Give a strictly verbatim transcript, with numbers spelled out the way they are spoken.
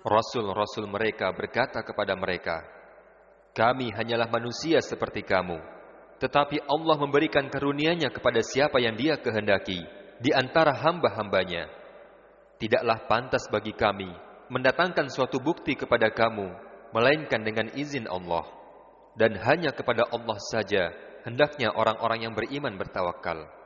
Rasul-rasul mereka berkata kepada mereka, kami hanyalah manusia seperti kamu, tetapi Allah memberikan karunia-Nya kepada siapa yang Dia kehendaki di antara hamba-hambanya. Tidaklah pantas bagi kami mendatangkan suatu bukti kepada kamu, melainkan dengan izin Allah. Dan hanya kepada Allah saja hendaknya orang-orang yang beriman bertawakal.